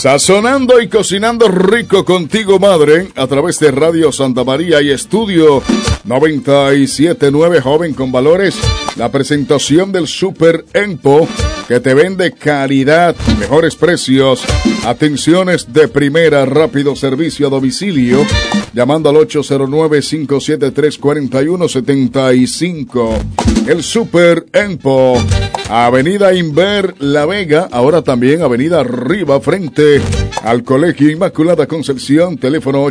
Sazonando y cocinando rico contigo, madre, a través de Radio Santa María y Estudio 97.9, joven con valores. La presentación del Super Empo, que te vende calidad, mejores precios, atenciones de primera, rápido servicio a domicilio, llamando al 809-573-4175. El Super Empo, Avenida Inver La Vega, ahora también Avenida Arriba, frente al Colegio Inmaculada Concepción, teléfono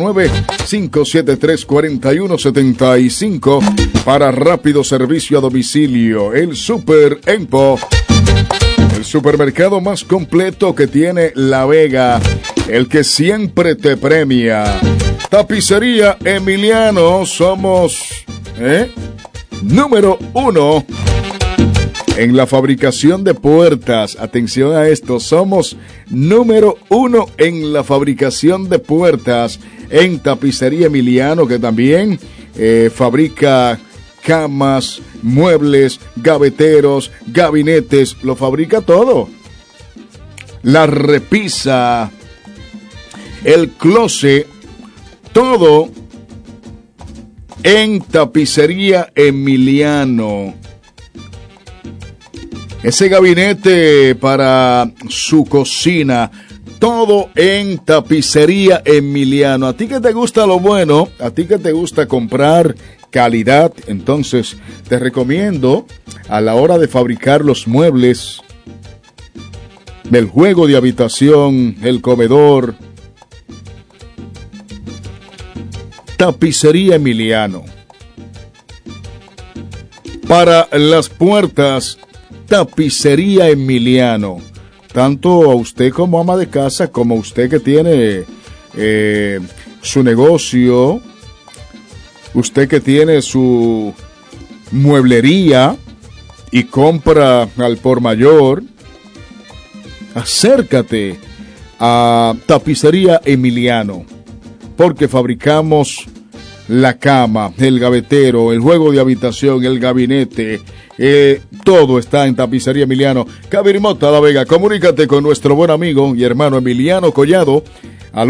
809-573-4175 para rápido servicio a domicilio. El Super Empo, el supermercado más completo que tiene La Vega, el que siempre te premia. Tapicería Emiliano, somos número 1 en la fabricación de puertas. Atención a esto, somos número 1 en la fabricación de puertas en Tapicería Emiliano, que también fabrica camas, muebles, gaveteros, gabinetes, lo fabrica todo. La repisa, el closet, todo en Tapicería Emiliano. Ese gabinete para su cocina, todo en Tapicería Emiliano. A ti que te gusta lo bueno, a ti que te gusta comprar calidad, entonces te recomiendo, a la hora de fabricar los muebles del juego de habitación, el comedor, Tapicería Emiliano. Para las puertas, Tapicería Emiliano. Tanto a usted como ama de casa, como a usted que tiene su negocio, usted que tiene su mueblería y compra al por mayor, acércate a Tapicería Emiliano, porque fabricamos la cama, el gavetero, el juego de habitación, el gabinete, todo está en Tapicería Emiliano. Cabirimota, La Vega. Comunícate con nuestro buen amigo y hermano Emiliano Collado al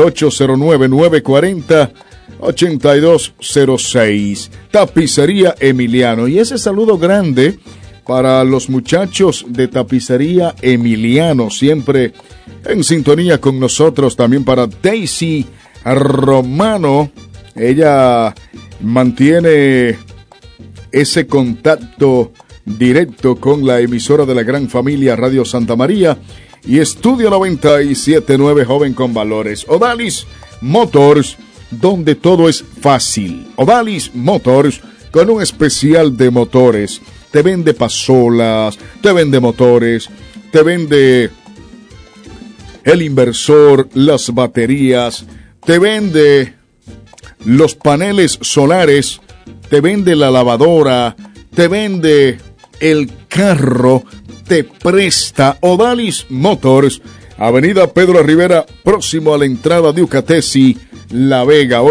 809-940-8206. Tapicería Emiliano. Y ese saludo grande para los muchachos de Tapicería Emiliano, siempre en sintonía con nosotros. También para Daisy Romano. Ella mantiene ese contacto directo con la emisora de la gran familia Radio Santa María y Estudio 97.9, joven con valores. Odalis Motors, donde todo es fácil. Odalis Motors, con un especial de motores. Te vende pasolas, te vende motores, te vende el inversor, las baterías, te vende los paneles solares, te vende la lavadora, te vende el carro, te presta. Odalis Motors, Avenida Pedro Rivera, próximo a la entrada de Ucatesi, La Vega,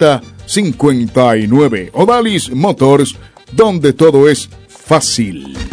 809-573-5059. Odalis Motors, donde todo es fácil.